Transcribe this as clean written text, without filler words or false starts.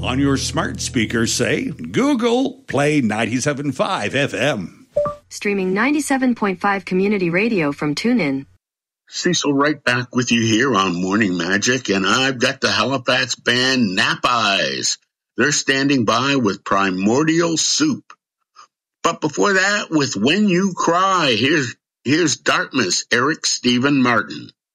On your smart speaker, say, Google, play 97.5 FM. Streaming 97.5 community radio from TuneIn. Cecil right back with you here on Morning Magic, and I've got the Halifax band Nap Eyes. They're standing by with Primordial Soup. But before that, with When You Cry, here's Dartmouth's Eric Stephen Martin.